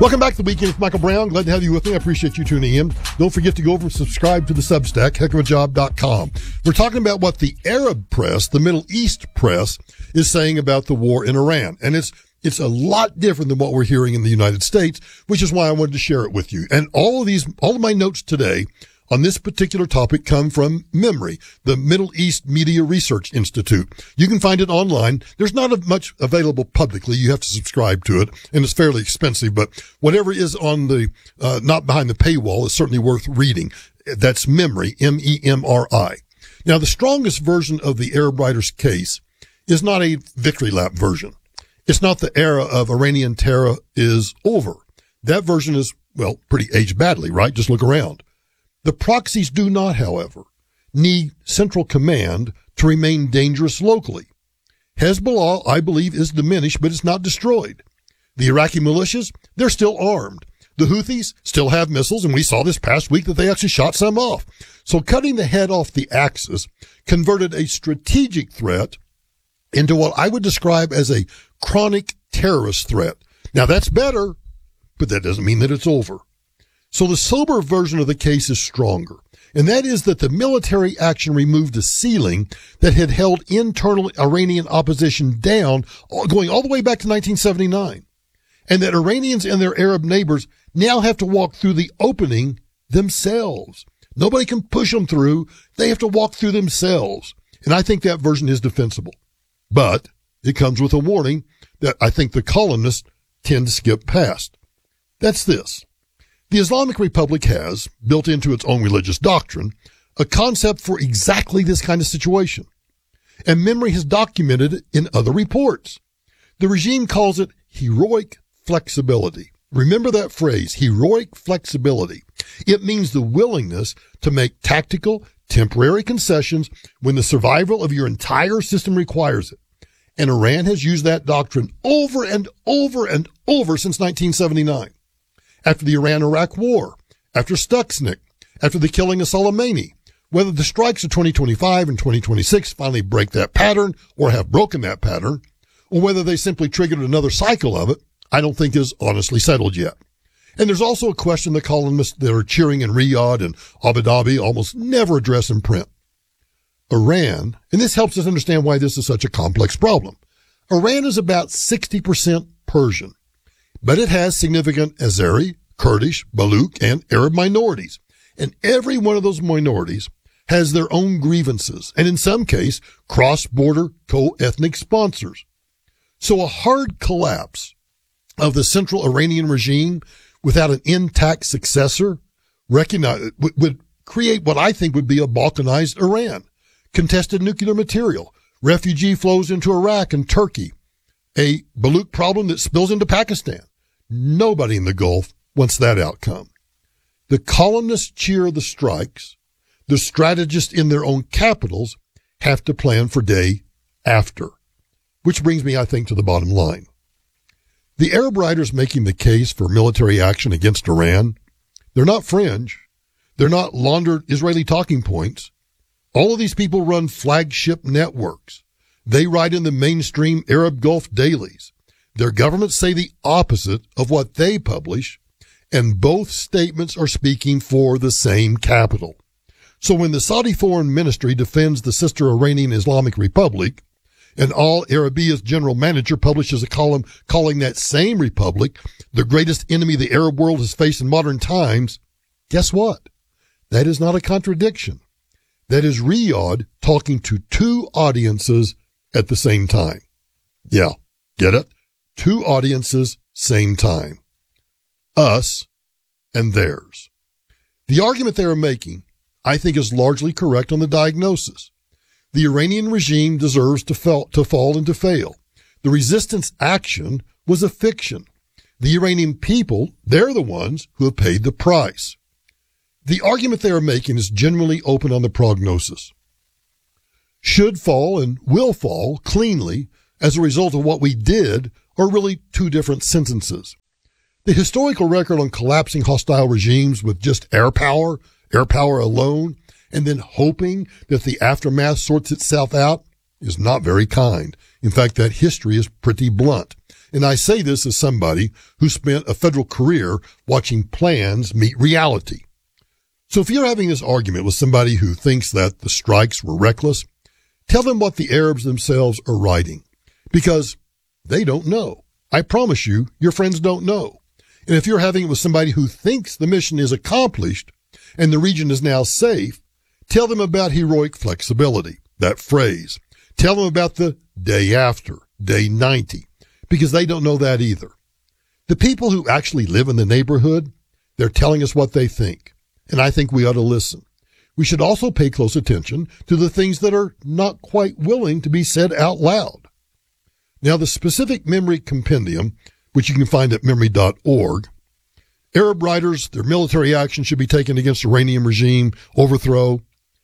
Welcome back to the Weekend with Michael Brown. Glad to have you with me. I appreciate you tuning in. Don't forget to go over and subscribe to the Substack, heckofajob.com. We're talking about what the Arab press, the Middle East press, is saying about the war in Iran. And it's a lot different than what we're hearing in the United States, which is why I wanted to share it with you. And all of my notes today on this particular topic come from MEMRI, the Middle East Media Research Institute. You can find it online. There's not much available publicly. You have to subscribe to it, and it's fairly expensive, but whatever is on the, not behind the paywall is certainly worth reading. That's MEMRI, M-E-M-R-I. Now, the strongest version of the Arab writer's case is not a victory lap version. It's not the era of Iranian terror is over. That version is, well, pretty aged badly, right? Just look around. The proxies do not, however, need central command to remain dangerous locally. Hezbollah, I believe, is diminished, but it's not destroyed. The Iraqi militias, they're still armed. The Houthis still have missiles, and we saw this past week that they actually shot some off. So cutting the head off the axis converted a strategic threat into what I would describe as a chronic terrorist threat. Now, that's better, but that doesn't mean that it's over. So the sober version of the case is stronger, and that is that the military action removed a ceiling that had held internal Iranian opposition down, going all the way back to 1979, and that Iranians and their Arab neighbors now have to walk through the opening themselves. Nobody can push them through. They have to walk through themselves, and I think that version is defensible. But it comes with a warning that I think the columnists tend to skip past. That's this. The Islamic Republic has, built into its own religious doctrine, a concept for exactly this kind of situation. And MEMRI has documented it in other reports. The regime calls it heroic flexibility. Remember that phrase, heroic flexibility. It means the willingness to make tactical, temporary concessions when the survival of your entire system requires it. And Iran has used that doctrine over and over and over since 1979. After the Iran-Iraq War, after Stuxnet, after the killing of Soleimani, whether the strikes of 2025 and 2026 finally break that pattern or have broken that pattern, or whether they simply triggered another cycle of it, I don't think is honestly settled yet. And there's also a question the columnists that are cheering in Riyadh and Abu Dhabi almost never address in print. Iran, and this helps us understand why this is such a complex problem. Iran is about 60% Persian, but it has significant Azeri, Kurdish, Baluch, and Arab minorities. And every one of those minorities has their own grievances, and in some case, cross-border co-ethnic sponsors. So a hard collapse of the central Iranian regime without an intact successor would create what I think would be a balkanized Iran. Contested nuclear material, refugee flows into Iraq and Turkey, a Baluch problem that spills into Pakistan. Nobody in the Gulf wants that outcome. The columnists cheer the strikes. The strategists in their own capitals have to plan for day after. Which brings me, I think, to the bottom line. The Arab writers making the case for military action against Iran, they're not fringe. They're not laundered Israeli talking points. All of these people run flagship networks. They write in the mainstream Arab Gulf dailies. Their governments say the opposite of what they publish, and both statements are speaking for the same capital. So when the Saudi Foreign Ministry defends the sister Iranian Islamic Republic, and Al Arabiya's general manager publishes a column calling that same republic the greatest enemy the Arab world has faced in modern times, guess what? That is not a contradiction. That is Riyadh talking to two audiences at the same time. Yeah, get it? Two audiences, same time. Us and theirs. The argument they are making, I think, is largely correct on the diagnosis. The Iranian regime deserves to fall and to fail. The resistance action was a fiction. The Iranian people, they're the ones who have paid the price. The argument they are making is genuinely open on the prognosis. Should fall and will fall cleanly as a result of what we did are really two different sentences. The historical record on collapsing hostile regimes with just air power alone, and then hoping that the aftermath sorts itself out is not very kind. In fact, that history is pretty blunt. And I say this as somebody who spent a federal career watching plans meet reality. So if you're having this argument with somebody who thinks that the strikes were reckless, tell them what the Arabs themselves are writing, because they don't know. I promise you, your friends don't know. And if you're having it with somebody who thinks the mission is accomplished and the region is now safe, tell them about heroic flexibility, that phrase. Tell them about the day after, day 90, because they don't know that either. The people who actually live in the neighborhood, they're telling us what they think. And I think we ought to listen. We should also pay close attention to the things that are not quite willing to be said out loud. Now, the specific memory compendium, which you can find at memory.org, Arab writers, their military action should be taken against Iranian regime, overthrow.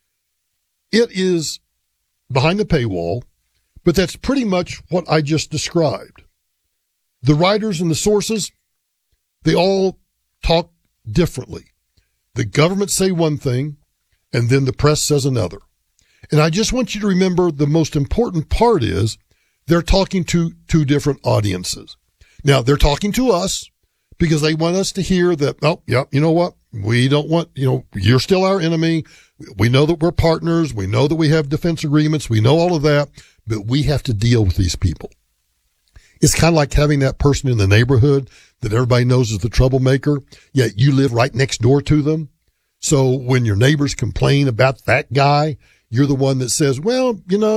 It is behind the paywall, but that's pretty much what I just described. The writers and the sources, they all talk differently. The government say one thing, and then the press says another. And I just want you to remember the most important part is they're talking to two different audiences. Now, they're talking to us because they want us to hear that, oh, yeah, you know what? We don't want, you're still our enemy. We know that we're partners. We know that we have defense agreements. We know all of that, but we have to deal with these people. It's kind of like having that person in the neighborhood that everybody knows is the troublemaker, yet you live right next door to them. So when your neighbors complain about that guy, you're the one that says, well,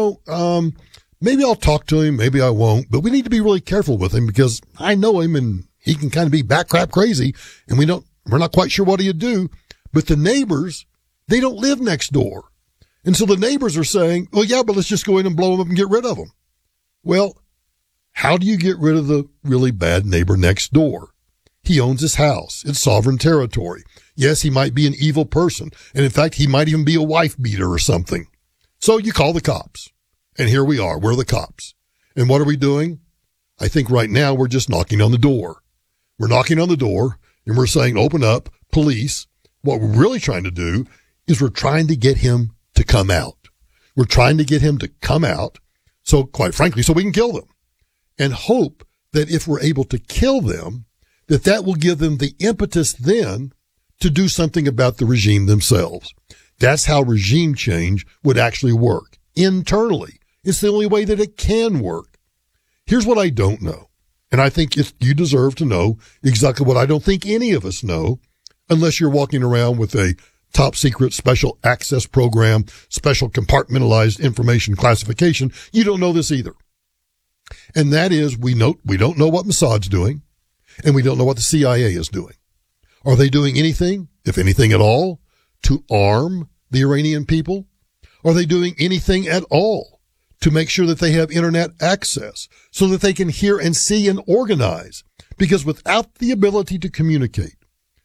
maybe I'll talk to him, maybe I won't, but we need to be really careful with him because I know him and he can kind of be backcrap crazy and we're not quite sure what he'd do. But the neighbors, they don't live next door. And so the neighbors are saying, well, yeah, but let's just go in and blow them up and get rid of them. Well, how do you get rid of the really bad neighbor next door? He owns his house. It's sovereign territory. Yes, he might be an evil person. And in fact, he might even be a wife beater or something. So you call the cops. And here we are. We're the cops. And what are we doing? I think right now we're just knocking on the door. We're knocking on the door and we're saying, open up, police. What we're really trying to do is we're trying to get him to come out. We're trying to get him to come out. So quite frankly, so we can kill them. And hope that if we're able to kill them, that will give them the impetus then to do something about the regime themselves. That's how regime change would actually work. Internally. It's the only way that it can work. Here's what I don't know. And I think you deserve to know exactly what I don't think any of us know, unless you're walking around with a top secret special access program, special compartmentalized information classification. You don't know this either. And that is, we don't know what Mossad's doing, and we don't know what the CIA is doing. Are they doing anything, if anything at all, to arm the Iranian people? Are they doing anything at all to make sure that they have internet access so that they can hear and see and organize? Because without the ability to communicate,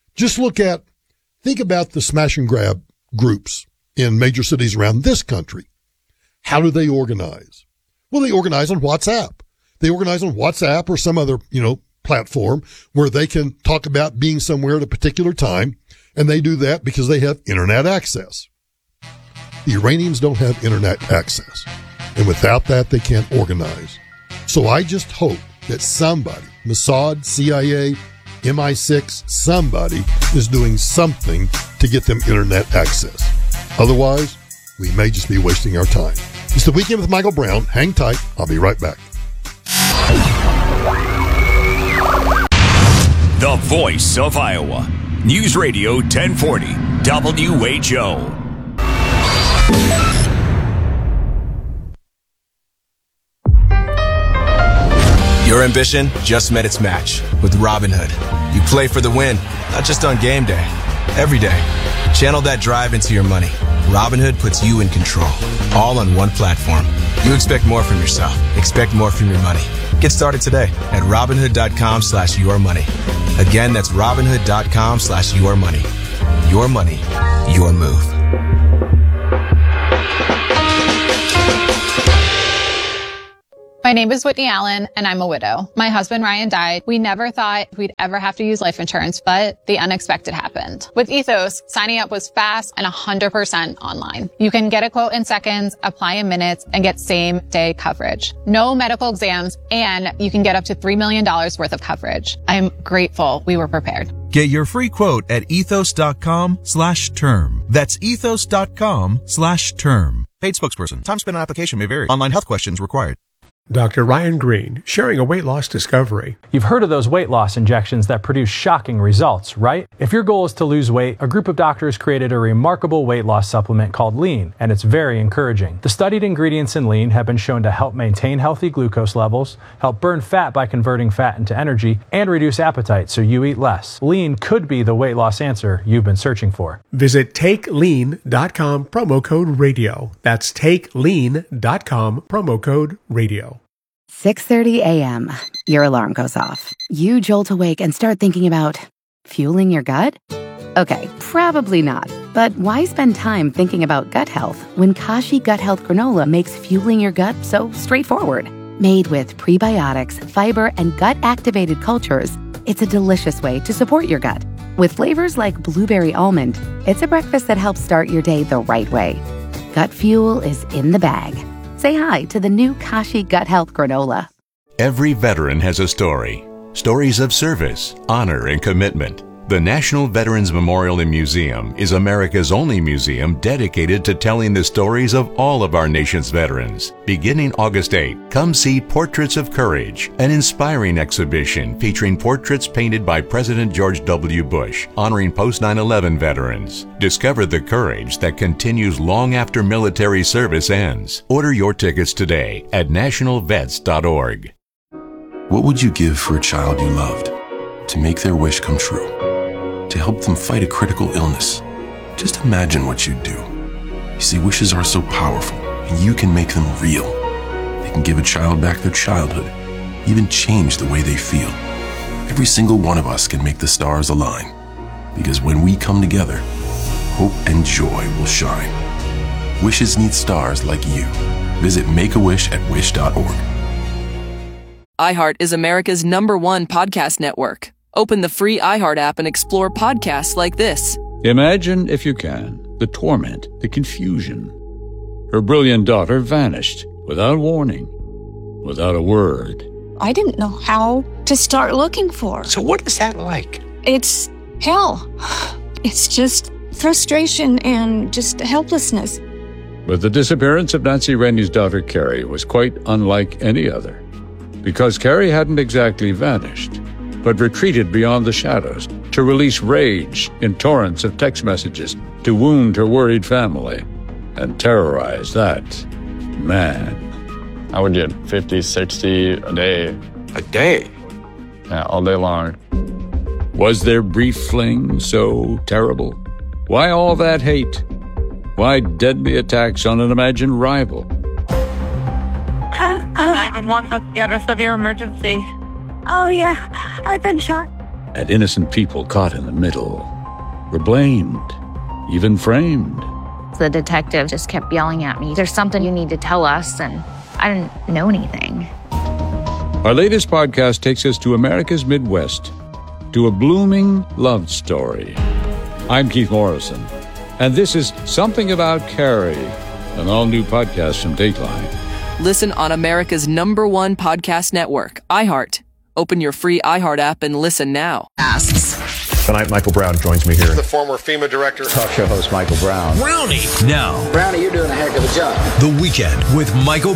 think about the smash and grab groups in major cities around this country. How do they organize? Well, they organize on WhatsApp. They organize on WhatsApp or some other, platform where they can talk about being somewhere at a particular time. And they do that because they have internet access. The Iranians don't have internet access. And without that, they can't organize. So I just hope that somebody, Mossad, CIA, MI6, somebody is doing something to get them internet access. Otherwise, we may just be wasting our time. It's the Weekend with Michael Brown. Hang tight. I'll be right back. The voice of Iowa. News Radio 1040 WHO. Your ambition just met its match with Robinhood. You play for the win, not just on game day, every day. Channel that drive into your money. Robinhood puts you in control, all on one platform. You expect more from yourself. Expect more from your money. Get started today at Robinhood.com/yourmoney. Again, that's Robinhood.com/yourmoney. Your money, your move. My name is Whitney Allen, and I'm a widow. My husband, Ryan, died. We never thought we'd ever have to use life insurance, but the unexpected happened. With Ethos, signing up was fast and 100% online. You can get a quote in seconds, apply in minutes, and get same-day coverage. No medical exams, and you can get up to $3 million worth of coverage. I'm grateful we were prepared. Get your free quote at ethos.com/term. That's ethos.com/term. Paid spokesperson. Time spent on application may vary. Online health questions required. Dr. Ryan Green, sharing a weight loss discovery. You've heard of those weight loss injections that produce shocking results, right? If your goal is to lose weight, a group of doctors created a remarkable weight loss supplement called Lean, and it's very encouraging. The studied ingredients in Lean have been shown to help maintain healthy glucose levels, help burn fat by converting fat into energy, and reduce appetite so you eat less. Lean could be the weight loss answer you've been searching for. Visit TakeLean.com, promo code radio. That's TakeLean.com, promo code radio. 6:30 a.m. Your alarm goes off. You jolt awake and start thinking about fueling your gut? Okay, probably not. But why spend time thinking about gut health when Kashi Gut Health Granola makes fueling your gut so straightforward? Made with prebiotics, fiber, and gut-activated cultures, it's a delicious way to support your gut. With flavors like blueberry almond, it's a breakfast that helps start your day the right way. Gut fuel is in the bag. Say hi to the new Kashi Gut Health Granola. Every veteran has a story. Stories of service, honor, and commitment. The National Veterans Memorial and Museum is America's only museum dedicated to telling the stories of all of our nation's veterans. Beginning August 8, come see Portraits of Courage, an inspiring exhibition featuring portraits painted by President George W. Bush, honoring post-9/11 veterans. Discover the courage that continues long after military service ends. Order your tickets today at nationalvets.org. What would you give for a child you loved? To make their wish come true? To help them fight a critical illness? Just imagine what you'd do. You see, wishes are so powerful, and you can make them real. They can give a child back their childhood, even change the way they feel. Every single one of us can make the stars align, because when we come together, hope and joy will shine. Wishes need stars like you. Visit Make-A-Wish at wish.org. iHeart is America's #1 podcast network. Open the free iHeart app and explore podcasts like this. Imagine, if you can, the torment, the confusion. Her brilliant daughter vanished without warning, without a word. I didn't know how to start looking for her. So what is that like? It's hell. It's just frustration and just helplessness. But the disappearance of Nancy Rennie's daughter, Carrie, was quite unlike any other. Because Carrie hadn't exactly vanished, but retreated beyond the shadows to release rage in torrents of text messages to wound her worried family and terrorize that man. I would get 50, 60 a day. A day? Yeah, all day long. Was their brief fling so terrible? Why all that hate? Why deadly attacks on an imagined rival? 911, let's get a severe emergency. Oh, yeah, I've been shot. And innocent people caught in the middle were blamed, even framed. The detective just kept yelling at me, "There's something you need to tell us," and I didn't know anything. Our latest podcast takes us to America's Midwest, to a blooming love story. I'm Keith Morrison, and this is Something About Carrie, an all-new podcast from Dateline. Listen on America's #1 podcast network, iHeart. Open your free iHeart app and listen now. Asks. Tonight, Michael Brown joins me here. The former FEMA director. Talk show host Michael Brown. Brownie. Now. Brownie, you're doing a heck of a job. The Weekend with Michael